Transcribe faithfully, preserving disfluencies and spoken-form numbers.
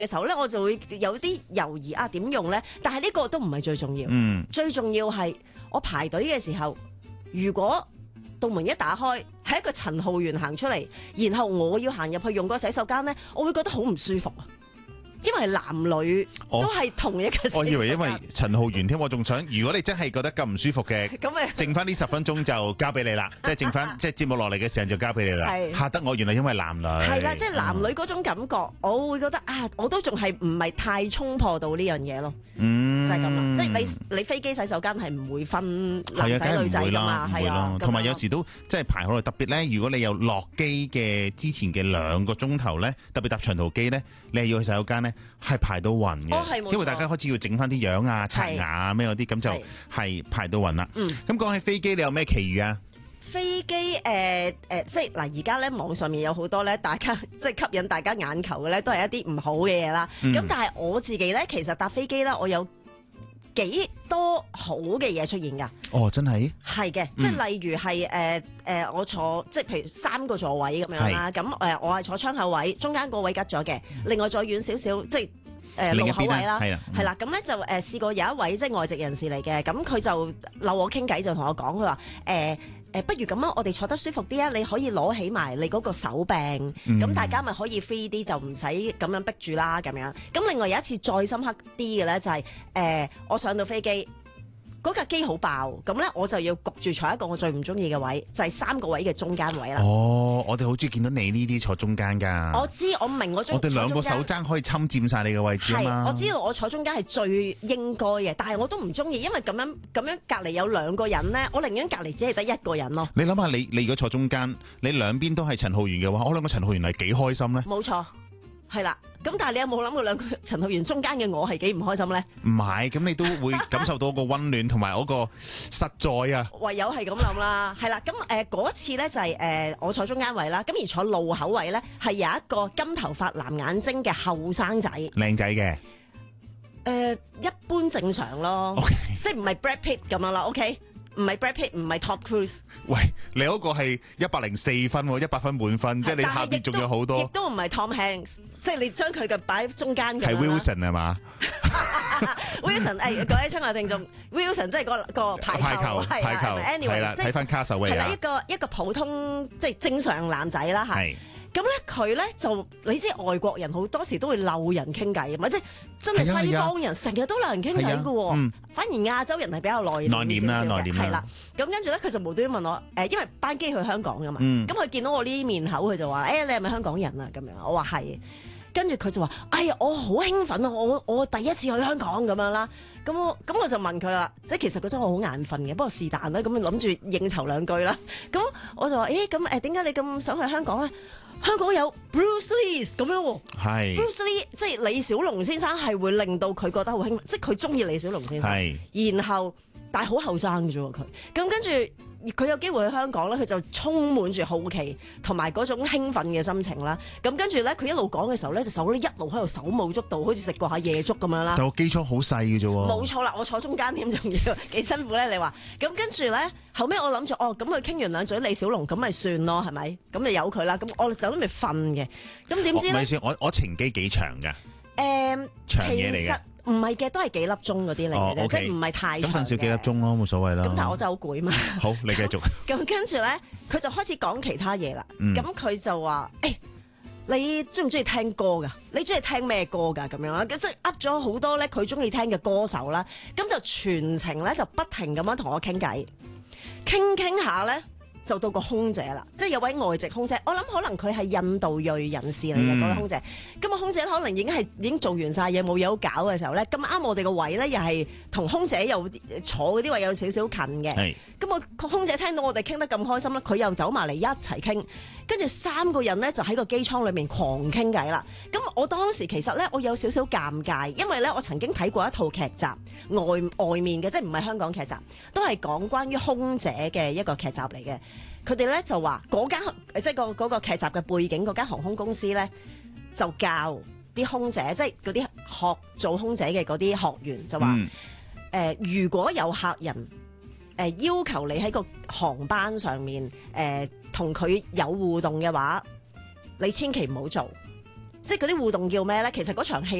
嘅時候咧，我就會有啲猶豫啊，點用咧？但係呢個都唔係最重要， 嗯， 最重要係我排隊嘅時候，如果道門一打開，係一個陳浩源行出嚟，然後我要行入去用個洗手間咧，我會覺得好唔舒服啊！因為男女都係同一個洗手間。 我以為因為陳浩源添，我仲想，如果你真係覺得咁唔舒服嘅， 咁咪剩翻呢十分鐘就交俾你啦，即係剩翻即係節目落嚟嘅時間就交俾你啦。 係嚇得我，原來因為男女係啦，即係男女嗰種感覺，我會覺得啊，我都仲係唔係太衝破到呢樣嘢咯。 嗯， 就係咁啦，即係你你飛機洗手間係唔會分男仔女仔噶嘛，係啊， 同埋有時都即係排好耐，特別咧，如果你有落機嘅之前嘅兩個鐘頭咧，特別搭長途機咧，你係要去洗手間咧，係排到暈嘅， 哦係冇錯， 因為大家開始要整翻啲樣啊、刷牙啊咩嗰啲，咁就係排到暈啦。 嗯， 咁講起飛機，你有咩奇遇啊？ 飛機誒誒，即係嗱，而家咧網上面有好多咧，大家即係吸引大家眼球嘅咧，都係一啲唔好嘅嘢啦。咁、嗯、但係我自己咧，其實搭飛機咧，我有幾多好嘅嘢出現㗎。 哦，真係係嘅，即係例如係誒誒，我坐即係譬如三個座位咁樣啦。咁誒、呃，我係坐窗口位，中間個位吉咗嘅，另外再遠少少，即係。誒路口位啦，係啦，係啦，咁咧就誒試過有一位即係外籍人士嚟嘅，咁佢就溜我傾偈，就同我講，佢話誒誒，不如咁啊，我哋坐得舒服啲啊，你可以攞起埋你嗰個手柄，咁、嗯、大家咪可以 free 啲，就唔使咁樣逼住啦，咁樣。咁另外有一次再深刻啲嘅咧，就係、是、誒、呃、我上到飛機。嗰架機好爆，咁咧我就要焗住坐一個我最唔中意嘅位，就係、是、三個位嘅中間位啦。 哦，我哋好中意見到你呢啲坐中間㗎。 我知，我明我中。 我哋兩個手踭可以侵佔晒你嘅位置啊嘛。 係，我知道我坐中間係最應該嘅，但係我都唔中意，因為咁樣咁樣隔離有兩個人咧，我寧願隔離只係得一個人咯。 你諗下，你你如果坐中間，你兩邊都係陳浩源嘅話，我兩個陳浩源係幾開心咧？ 冇錯。係啦，咁但係你有冇諗過兩個陳浩源中間嘅我係幾唔開心咧？ 唔係，咁你都會感受到個溫暖同埋嗰個實在啊！ 唯有係咁諗啦，係啦，咁誒嗰次咧就係、是、誒、呃、我坐中間位啦，咁而坐路口位咧係有一個金頭髮藍眼睛嘅後生仔， 靚仔嘅，誒、 呃、一般正常咯，okay. 即係唔係 Brad Pitt 咁樣啦 ，OK。唔係 Brad Pitt，唔係 Tom Cruise。喂， 你嗰個係一百零四分，一百分滿分，即係你下邊仲有好多。 亦都唔係 Tom Hanks，即係你將佢嘅擺喺中間嘅。 係 Wilson 係嘛 ？Wilson，誒，各位親愛聽眾 ，Wilson 即係個個排球， 排球，排球。Anyway， 即係睇翻卡手位啊。 係一個一個普通即係正常男仔啦嚇。係。咁咧佢咧就你知外國人好多時都會溜人傾偈啊嘛，即係真係西方人成日都溜人傾偈嘅喎，反而亞洲人係比較內斂少少嘅，係啦。咁跟住咧佢就無端端問我誒，因為班機去香港噶嘛，咁佢見到我呢啲面口，佢就話誒你係咪香港人啊？咁樣我話係，跟住佢就話哎呀我好興奮啊！我我第一次去香港咁樣啦，咁我咁我就問佢啦，即係其實嗰陣我好眼瞓嘅，不過是但啦，咁諗住應酬兩句啦，咁我就話誒咁誒點解你咁想去香港咧？香港有 Bruce Lee 咁樣喎，係 Bruce Lee 即係李小龍先生係會令到佢覺得好興奮，即係佢中意李小龍先生，然後但係好後生嘅啫喎佢，咁跟住佢有機會去香港咧，佢就充滿住好奇同埋嗰種興奮嘅心情啦。咁跟住咧，佢一路講嘅時候咧，就手咧一路喺度手舞足蹈，好似食過下夜粥咁樣啦。 但係個機艙好細嘅啫喎。冇錯啦，我坐中間添，仲要幾辛苦咧？你話咁跟住咧，後尾我諗住哦，咁佢傾完兩嘴李小龍，咁咪算咯，係咪？咁你由佢啦。咁我就諗住瞓嘅。咁點知咧？咪先， 我我程機幾長㗎？ 誒， 長嘢嚟嘅。 唔係嘅，都係幾粒鐘嗰啲嚟嘅啫，即係唔係太長嘅。咁瞓少幾粒鐘咯，冇所謂啦。 咁但係我真係好攰嘛。 好，你繼續。 咁跟住咧，佢就開始講其他嘢啦。咁佢、嗯、就話：誒、欸，你中唔中意聽歌㗎？你中意聽咩歌㗎？咁樣啦，即係噏咗好多咧，佢中意聽嘅歌手啦。咁就全程咧就不停咁樣同我傾偈，傾傾下咧。就到個空姐啦，即係有位外籍空姐，我諗可能佢係印度裔人士嚟嘅嗰位空姐。咁個空姐可能已經係已經做完晒嘢，冇嘢好搞嘅時候咧，咁啱我哋個位咧又係同空姐又坐嗰啲位有少少近嘅。咁個空姐聽到我哋傾得咁開心咧，佢又走埋嚟一齊傾，跟住三個人咧就喺個機艙裏面狂傾偈啦。咁我當時其實咧我有少少尷尬，因為咧我曾經睇過一套劇集，外外面嘅即係唔係香港劇集，都係講關於空姐嘅一個劇集嚟嘅。佢哋咧就話嗰間即係個嗰個劇集嘅背景，嗰間航空公司咧就教啲空姐，即係嗰啲學做空姐嘅嗰啲學員就話：誒、嗯呃，如果有客人誒、呃、要求你喺個航班上面誒同佢有互動嘅話，你千祈唔好做。 即係嗰啲互動叫咩咧？其實嗰場戲